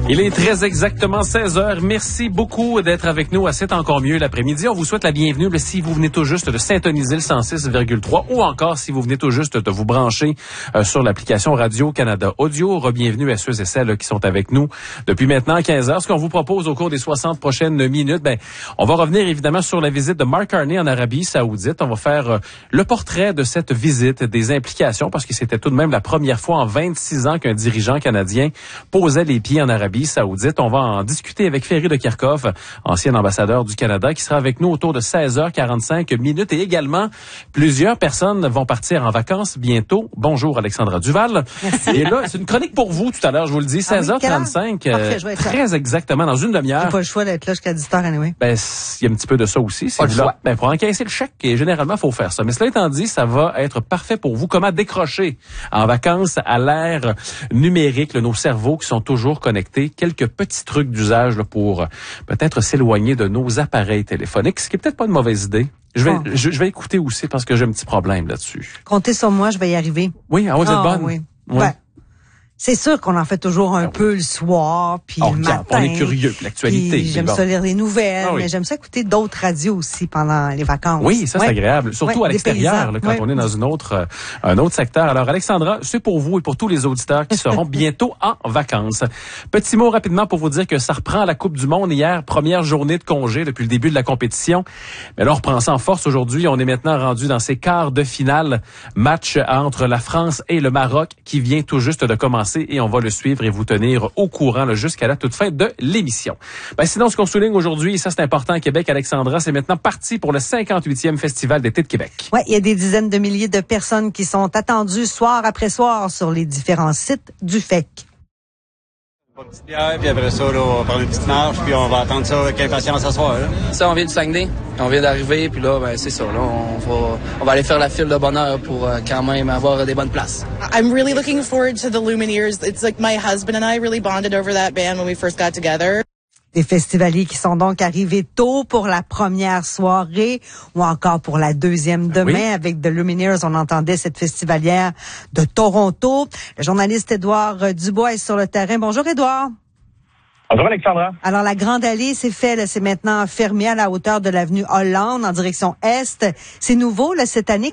Il est très exactement 16h. Merci beaucoup d'être avec nous à C'est encore mieux l'après-midi. On vous souhaite la bienvenue si vous venez tout juste de syntoniser le 106,3 ou encore si vous venez tout juste de vous brancher sur l'application Radio-Canada Audio. Re-bienvenue à ceux et celles qui sont avec nous depuis maintenant 15h. Ce qu'on vous propose au cours des 60 prochaines minutes, on va revenir évidemment sur la visite de Mark Carney en Arabie Saoudite. On va faire le portrait de cette visite, des implications, parce que c'était tout de même la première fois en 26 ans qu'un dirigeant canadien posait les pieds en Arabie Saoudite. On va en discuter avec Ferry de Kerkhoff, ancien ambassadeur du Canada, qui sera avec nous autour de 16h45 minutes. Et également, plusieurs personnes vont partir en vacances bientôt. Bonjour Alexandra Duval. Merci. Et là, c'est une chronique pour vous tout à l'heure, je vous le dis, 16h35. Parfait, je vais être là. Très exactement, dans une demi-heure. J'ai pas le choix d'être là jusqu'à 10h anyway. Il y a un petit peu de ça aussi. Pas le choix. Pour encaisser le chèque, et généralement, il faut faire ça. Mais cela étant dit, ça va être parfait pour vous. Comment décrocher en vacances à l'ère numérique, nos cerveaux qui sont toujours connectés. Quelques petits trucs d'usage pour peut-être s'éloigner de nos appareils téléphoniques, ce qui est peut-être pas une mauvaise idée. Je vais écouter aussi parce que j'ai un petit problème là-dessus. Comptez sur moi, je vais y arriver. Oui, vous êtes bonne. Oui. Oui. Ouais. C'est sûr qu'on en fait toujours un peu le soir, puis le matin. On est curieux, puis l'actualité. J'aime ça lire les nouvelles, mais j'aime ça écouter d'autres radios aussi pendant les vacances. Oui, ça c'est agréable, surtout à l'extérieur, quand on est dans un autre secteur. Alors Alexandra, c'est pour vous et pour tous les auditeurs qui seront bientôt en vacances. Petit mot rapidement pour vous dire que ça reprend à la Coupe du Monde hier, première journée de congé depuis le début de la compétition. Mais là, on reprend ça en force aujourd'hui. On est maintenant rendu dans ces quarts de finale, match entre la France et le Maroc qui vient tout juste de commencer. Et on va le suivre et vous tenir au courant jusqu'à la toute fin de l'émission. Sinon, ce qu'on souligne aujourd'hui, et ça c'est important à Québec, Alexandra, c'est maintenant parti pour le 58e Festival d'été de Québec. Oui, il y a des dizaines de milliers de personnes qui sont attendues soir après soir sur les différents sites du FEC. Une petite bière, puis après ça, là, on va faire une petite marche, puis on va attendre ça avec impatience ce soir. Là. Ça, on vient du Saguenay, on vient d'arriver, puis là, c'est ça. Là, on va aller faire la file de bonne heure pour quand même avoir des bonnes places. I'm really looking forward to the Lumineers. It's like my husband and I really bonded over that band when we first got together. Des festivaliers qui sont donc arrivés tôt pour la première soirée ou encore pour la deuxième demain. Avec The Lumineers, on entendait cette festivalière de Toronto. Le journaliste Édouard Dubois est sur le terrain. Bonjour Édouard. Bonjour Alexandra. Alors la Grande Allée, c'est maintenant fermé à la hauteur de l'avenue Hollande en direction Est. C'est nouveau cette année.